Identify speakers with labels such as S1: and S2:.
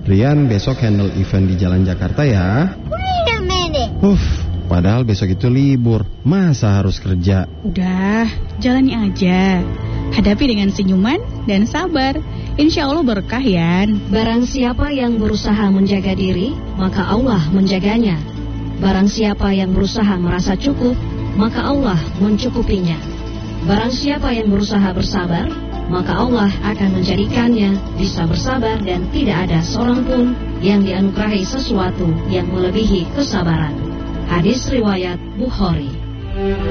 S1: Rian besok handle event di Jalan Jakarta ya.
S2: Wait a minute.
S1: Padahal besok itu libur. Masa harus kerja?
S3: Udah, jalani aja. Hadapi dengan senyuman dan sabar. Insya Allah berkah ya.
S4: Barang siapa yang berusaha menjaga diri, maka Allah menjaganya. Barang siapa yang berusaha merasa cukup, maka Allah mencukupinya. Barang siapa yang berusaha bersabar, maka Allah akan menjadikannya bisa bersabar dan tidak ada seorang pun yang dianugerahi sesuatu yang melebihi kesabaran. Hadis riwayat Bukhari.